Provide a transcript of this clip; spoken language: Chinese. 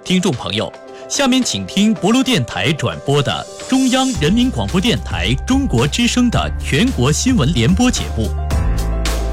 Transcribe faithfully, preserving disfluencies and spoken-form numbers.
听众朋友，下面请听博卢电台转播的中央人民广播电台中国之声的全国新闻联播节目。